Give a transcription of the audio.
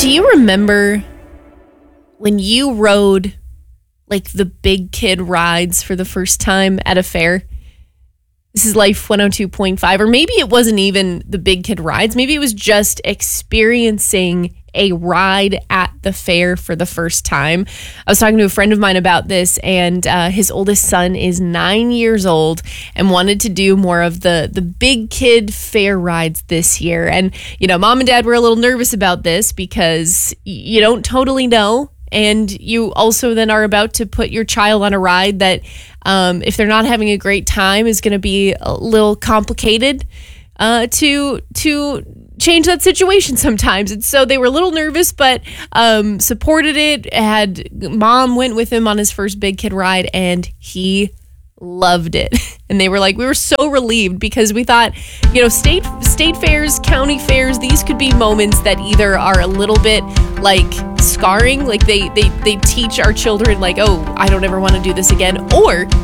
Do you remember when you rode like the big kid rides for the first time at a fair? This is Life 102.5, or maybe it wasn't even the big kid rides. Maybe it was just experiencing a ride at the fair for the first time. I was talking to a friend of mine about this, and his oldest son is 9 years old and wanted to do more of the big kid fair rides this year. And, you know, mom and dad were a little nervous about this because you don't totally know. And you also then are about to put your child on a ride that, if they're not having a great time, is going to be a little complicated to change that situation sometimes. And so they were a little nervous, but supported it. Mom went with him on his first big kid ride, and he loved it. And they were like, we were so relieved because we thought, you know, state fairs, county fairs, these could be moments that either are a little bit like scarring, like they teach our children like, oh, I don't ever want to do this again, or